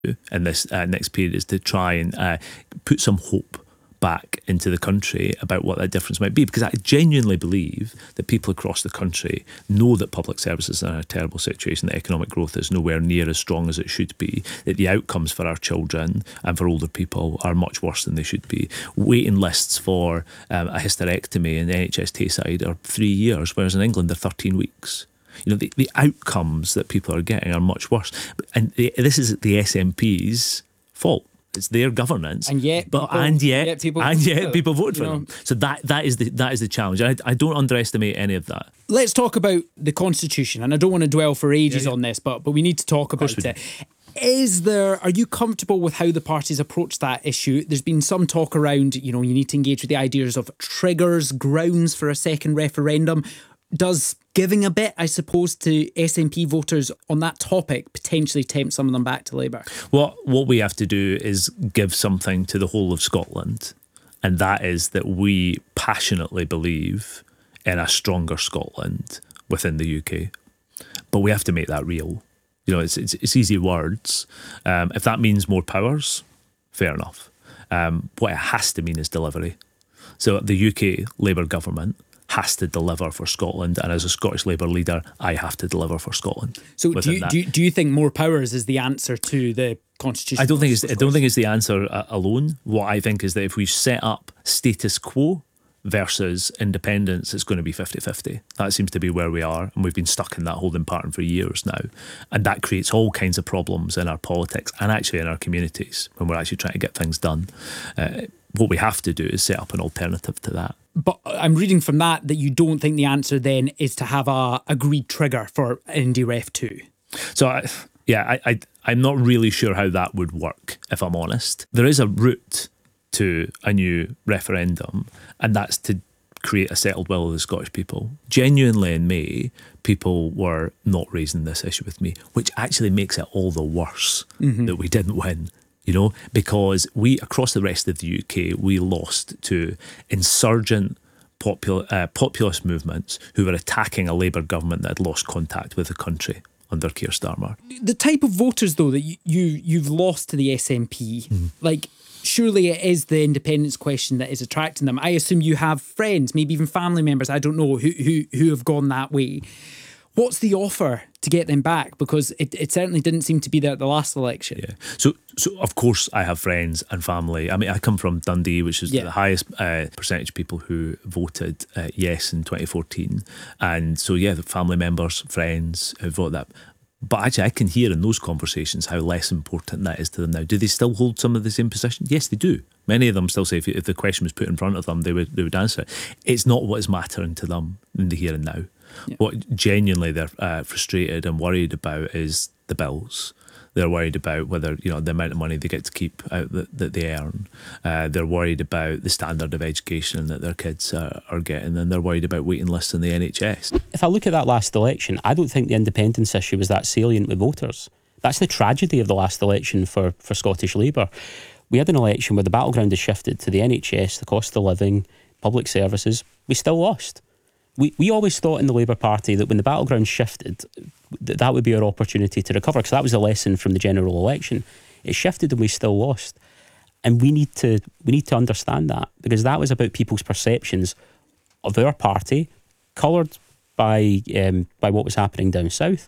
in this next period is to try and put some hope back into the country about what that difference might be, because I genuinely believe that people across the country know that public services are in a terrible situation, that economic growth is nowhere near as strong as it should be, that the outcomes for our children and for older people are much worse than they should be. Waiting lists for a hysterectomy in the NHS Tayside are 3 years, whereas in England they're 13 weeks. You know, the outcomes that people are getting are much worse. And this is the SNP's fault. It's their governance, and yet people vote for them. So that is the challenge. I don't underestimate any of that. Let's talk about the Constitution, and I don't want to dwell for ages on this, but we need to talk about it. Are you comfortable with how the parties approach that issue? There's been some talk around, you need to engage with the ideas of triggers, grounds for a second referendum. Does giving a bit, I suppose, to SNP voters on that topic potentially tempt some of them back to Labour? What we have to do is give something to the whole of Scotland, and that is that we passionately believe in a stronger Scotland within the UK. But we have to make that real. It's easy words. If that means more powers, fair enough. What it has to mean is delivery. So the UK Labour government has to deliver for Scotland, and as a Scottish Labour leader, I have to deliver for Scotland. So do you think more powers is the answer to the Constitution? I don't think it's the answer alone. What I think is that if we set up status quo versus independence, it's going to be 50-50. That seems to be where we are, and we've been stuck in that holding pattern for years now, and that creates all kinds of problems in our politics and actually in our communities when we're actually trying to get things done. What we have to do is set up an alternative to that. But I'm reading from that you don't think the answer then is to have a agreed trigger for IndyRef 2. So, I'm not really sure how that would work, if I'm honest. There is a route to a new referendum, and that's to create a settled will of the Scottish people. Genuinely in May, people were not raising this issue with me, which actually makes it all the worse that we didn't win. Because we, across the rest of the UK, we lost to insurgent populist movements who were attacking a Labour government that had lost contact with the country under Keir Starmer. The type of voters, though, that you've lost to the SNP, surely it is the independence question that is attracting them. I assume you have friends, maybe even family members, I don't know, who have gone that way. What's the offer to get them back? Because it certainly didn't seem to be there at the last election. Yeah. So of course I have friends and family. I mean, I come from Dundee, which is the highest percentage of people who voted yes in 2014. And so, the family members, friends who voted that. But actually, I can hear in those conversations how less important that is to them now. Do they still hold some of the same position? Yes, they do. Many of them still say if the question was put in front of them, they would answer it. It's not what is mattering to them in the here and now. Yeah. What genuinely they're frustrated and worried about is the bills. They're worried about whether the amount of money they get to keep out that they earn. They're worried about the standard of education that their kids are getting, and they're worried about waiting lists in the NHS. If I look at that last election, I don't think the independence issue was that salient with voters. That's the tragedy of the last election for Scottish Labour. We had an election where the battleground has shifted to the NHS, the cost of living, public services. We still lost. We always thought in the Labour Party that when the battleground shifted, that would be our opportunity to recover, because that was a lesson from the general election. It shifted and we still lost. And we need to understand that, because that was about people's perceptions of our party, coloured by what was happening down south,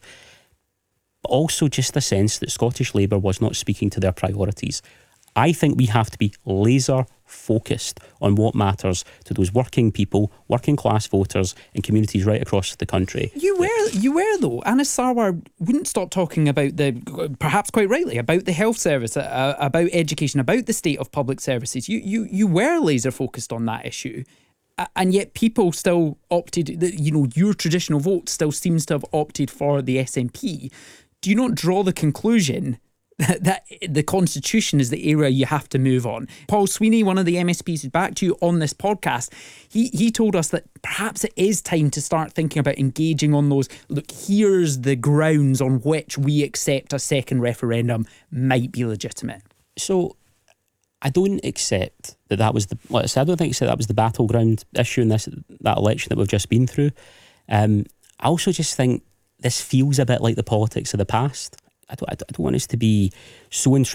but also just a sense that Scottish Labour was not speaking to their priorities. I think we have to be laser focused on what matters to those working people, working class voters in communities right across the country. You were though. Anas Sarwar wouldn't stop talking about perhaps quite rightly, about the health service, about education, about the state of public services. You were laser focused on that issue. And yet people still opted, your traditional vote still seems to have opted for the SNP. Do you not draw the conclusion that the Constitution is the area you have to move on? Paul Sweeney, one of the MSPs who backed you on this podcast, he told us that perhaps it is time to start thinking about engaging on those, look, here's the grounds on which we accept a second referendum might be legitimate. So I don't accept that was I don't think that was the battleground issue in that election that we've just been through. I also just think this feels a bit like the politics of the past. I don't want us to be so interested